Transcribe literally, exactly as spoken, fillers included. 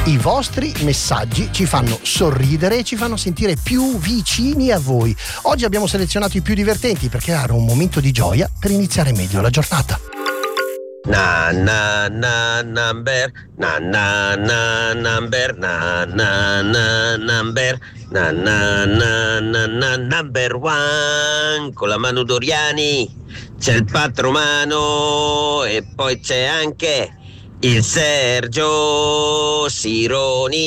I vostri messaggi ci fanno sorridere e ci fanno sentire più vicini a voi. Oggi abbiamo selezionato i più divertenti per creare un momento di gioia per iniziare meglio la giornata. Na na na number, na na na number, na na na number, na na na na na number one. Con la Manu Doriani c'è il Patromano e poi c'è anche il Sergio Sironi.